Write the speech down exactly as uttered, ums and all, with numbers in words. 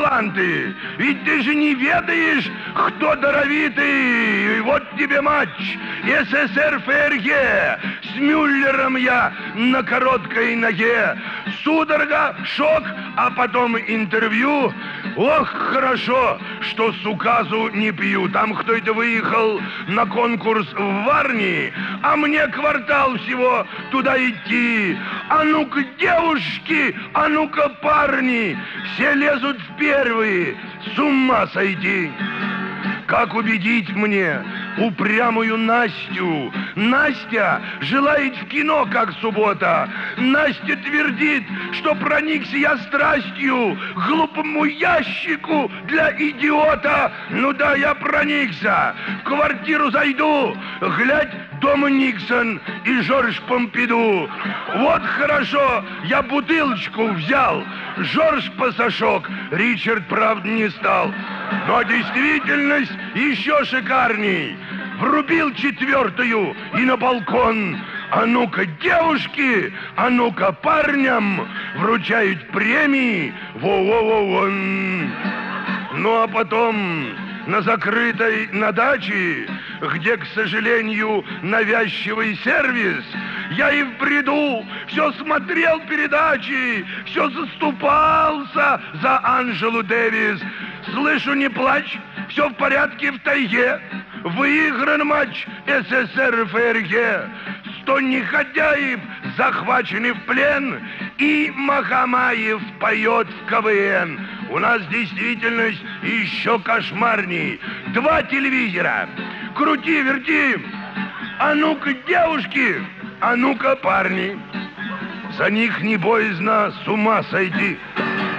таланты. Ведь ты же не ведаешь, кто даровитый. Вот тебе матч. СССР ФРГ. С Мюллером я на короткой ноге. Судорога, шок, а потом интервью. Ох, хорошо, что с указу не пью. Там кто-то выехал на конкурс в Варнии, а мне квартал всего туда идти. А ну-ка, девушки, а ну-ка, парни, все лезут в первые, с ума сойти. Как убедить мне упрямую Настю? Настя желает в кино, как суббота. Настя твердит, что проникся я страстью к глупому ящику для идиота. Ну да, я проникся. В квартиру зайду, глядь, Дома Никсон и Жорж Помпиду. Вот хорошо, я бутылочку взял. Жорж посошок, Ричард, правда, не стал. Но действительность еще шикарней. Врубил четвертую и на балкон. А ну-ка, девушки, а ну-ка, парням вручают премии. Во-во-во-вон. Ну а потом на закрытой, на даче, где, к сожалению, навязчивый сервис, я и в бреду все смотрел передачи, все заступался за Анжелу Дэвис. Слышу, не плачь, все в порядке в тайге. Выигран матч СССР ФРГ. Сто негодяев захвачены в плен, и Магомаев поет в КВН. У нас действительность еще кошмарней. Два телевизора. Крути, верти. А ну-ка, девушки, а ну-ка, парни. За них не боязно с ума сойти.